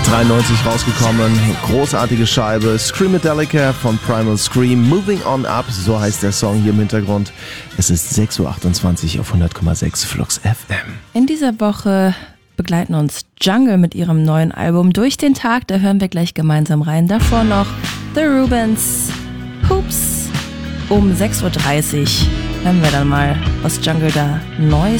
93 rausgekommen, großartige Scheibe, Screamadelica von Primal Scream, Moving On Up, so heißt der Song hier im Hintergrund. Es ist 6.28 Uhr auf 100,6 Flux FM. In dieser Woche begleiten uns Jungle mit ihrem neuen Album Durch den Tag, da hören wir gleich gemeinsam rein. Davor noch The Rubens, Hoops. Um 6.30 Uhr hören wir dann mal, was Jungle da neu